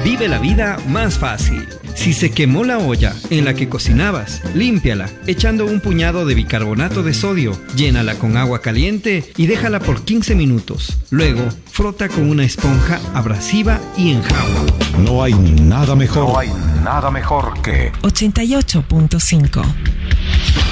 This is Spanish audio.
Vive la vida más fácil. Si se quemó la olla en la que cocinabas, límpiala echando un puñado de bicarbonato de sodio, llénala con agua caliente y déjala por 15 minutos. Luego, frota con una esponja abrasiva y enjabona. No hay nada mejor. No hay nada mejor que 88.5.